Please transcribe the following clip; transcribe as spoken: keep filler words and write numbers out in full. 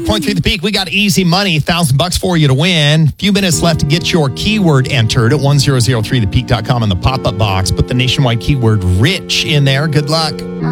point three The Peak. We got easy money, thousand bucks for you to win. Few minutes left to get your keyword entered at one zero zero three the peak dot com in the pop-up box. Put the nationwide keyword rich in there. Good luck.